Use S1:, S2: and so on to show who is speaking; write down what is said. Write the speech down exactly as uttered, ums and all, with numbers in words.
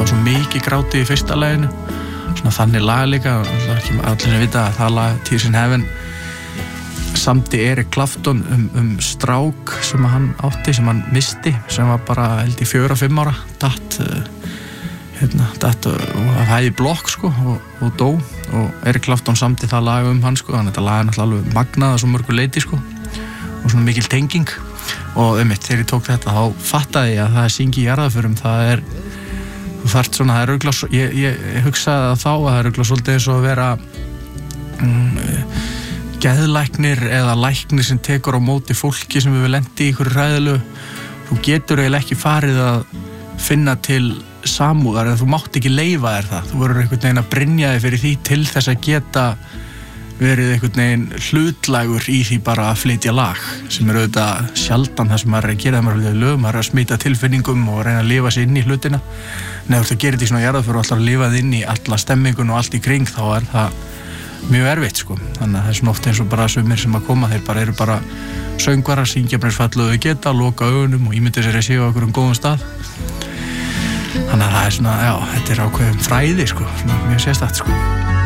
S1: var svo mikið grátið í fyrsta laginu, svona þannig lag líka, allir sem vita að það lag Tears in Heaven samdi Eric Clapton um, um strák sem hann átti, sem hann misti, sem var bara held í fjögur og fimm ára, datt hérna, datt og hæði blokk sko og, og dó, og Eric Clapton samdi það lag um hann sko, þannig að þetta lag er náttúrulega alveg magnað að svo mörgu leyti sko, og svona mikil tenging. Og um mitt, þegar ég tók þetta þá fattaði ég að það er syngi í jarðarförum, það er þú þarft svona, það er örugglega, ég, ég, ég hugsaði það þá að það er örugglega svolítið eins og að vera um, geðlæknir eða læknir sem tekur á móti fólki sem við lendi í ykkur ræðilegu. Þú getur eiginlega ekki farið að finna til samúðar eða þú mátt ekki leyfa þér það, þú verður einhvern veginn að brynja þig fyrir því til þess að geta verið einhvern veginn hlutlægur í því bara að flytja lag, sem er auðvitað sjaldan það sem maður er að gera þegar maður er að lög, maður er að smita tilfinningum og reyna að lifa sig inn í hlutina. Nei, þú ert að gera þetta í svona jarðarför og ætlar að lifa þig inn í alla stemmingun og allt í kring, þá er það mjög erfitt sko. Þannig að það er svona oft eins og bara sumir sem að koma, þeir bara eru bara söngvarar, syngja bara eins fallega þau geta, loka augunum og ímynda sér að séu á einhverjum góðum stað. Þannig að það er svona, já, þetta er ákveðin fræði sko, svona mjög sérstakt sko.